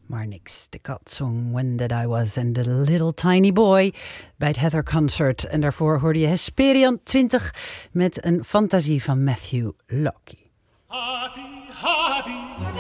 maar niks. De kat zong When That I Was and the Little Tiny Boy bij het Heather Concert. En daarvoor hoorde je Hesperian 20 met een fantasie van Matthew Locke. Happy, happy.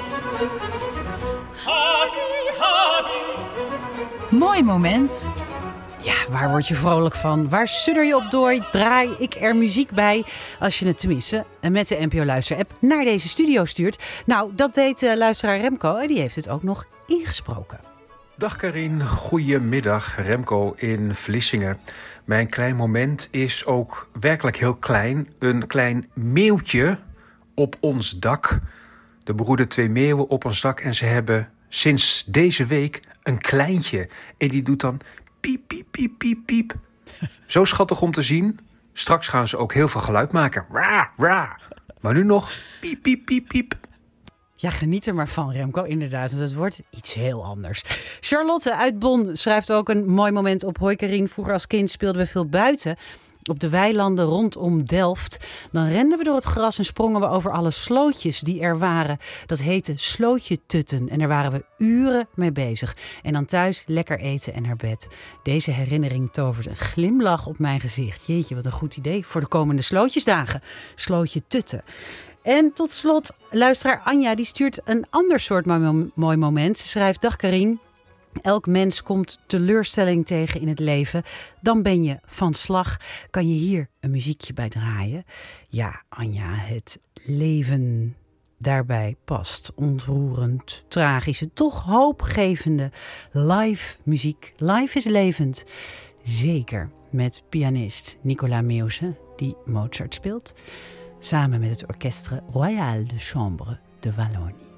Happy, happy. Mooi moment. Ja, waar word je vrolijk van? Waar sudder je op door? Draai ik er muziek bij? Als je het tenminste met de NPO Luister-app naar deze studio stuurt. Nou, dat deed luisteraar Remco en die heeft het ook nog ingesproken. Dag Karin, goedemiddag. Remco in Vlissingen. Mijn klein moment is ook werkelijk heel klein. Een klein meeuwtje op ons dak. Er broeden 2 meeuwen op ons dak en ze hebben sinds deze week een kleintje. En die doet dan piep, piep, piep, piep, piep. Zo schattig om te zien. Straks gaan ze ook heel veel geluid maken. Ra, ra. Maar nu nog piep, piep, piep, piep. Ja, geniet er maar van, Remco, inderdaad. Want het wordt iets heel anders. Charlotte uit Bonn schrijft ook een mooi moment op. Hoi Karin, vroeger als kind speelden we veel buiten. Op de weilanden rondom Delft. Dan renden we door het gras en sprongen we over alle slootjes die er waren. Dat heette slootjetutten. En daar waren we uren mee bezig. En dan thuis lekker eten en naar bed. Deze herinnering tovert een glimlach op mijn gezicht. Jeetje, wat een goed idee voor de komende slootjesdagen. Slootjetutten. En tot slot, luisteraar Anja, die stuurt een ander soort mooi moment. Ze schrijft, dag Karin. Elk mens komt teleurstelling tegen in het leven. Dan ben je van slag. Kan je hier een muziekje bij draaien? Ja, Anja, het leven daarbij past. Ontroerend, tragische, toch hoopgevende live muziek. Live is levend. Zeker met pianist Nicolas Meeuwse, die Mozart speelt. Samen met het Orchestre Royal de Chambre de Wallonie.